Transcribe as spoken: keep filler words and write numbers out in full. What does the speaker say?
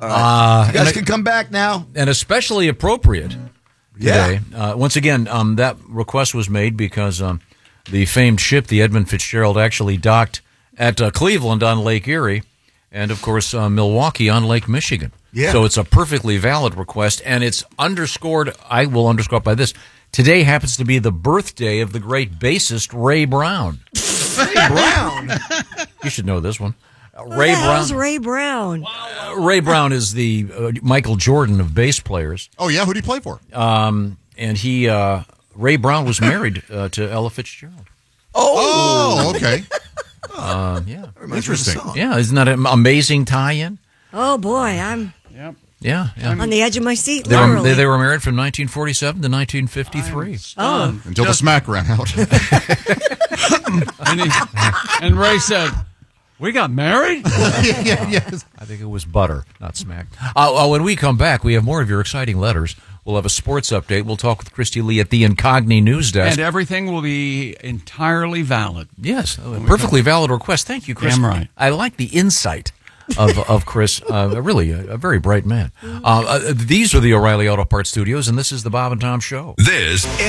Uh, you guys can come back now. And especially appropriate today. Yeah. Uh, once again, um, that request was made because um, the famed ship, the Edmund Fitzgerald, actually docked at uh, Cleveland on Lake Erie and, of course, uh, Milwaukee on Lake Michigan. Yeah. So it's a perfectly valid request, and it's underscored, I will underscore it by this, today happens to be the birthday of the great bassist Ray Brown. Ray Brown? You should know this one. Uh, Who Ray the Brown. hell's Ray Brown? Uh, Ray Brown is the uh, Michael Jordan of bass players. Oh, yeah? Who do you play for? Um, and he, uh, Ray Brown was married uh, to Ella Fitzgerald. Oh, okay. Uh, yeah. Interesting. Yeah, isn't that an amazing tie-in? Oh, boy, I'm Yeah, yeah. on the edge of my seat, They were, literally. they, they were married from nineteen forty-seven to nineteen fifty-three. Oh. Until the smack ran out. and, he, and Ray said, "We got married?" yeah, yeah, yes. I think it was butter, not smack. Uh, uh, when we come back, we have more of your exciting letters. We'll have a sports update. We'll talk with Christy Lee at the Incogni News Desk. And everything will be entirely valid. Yes, a perfectly valid request. Thank you, Chris. Damn right. I like the insight of of Chris. Uh, really, a, a very bright man. Uh, uh, these are the O'Reilly Auto Parts Studios, and this is the Bob and Tom Show. This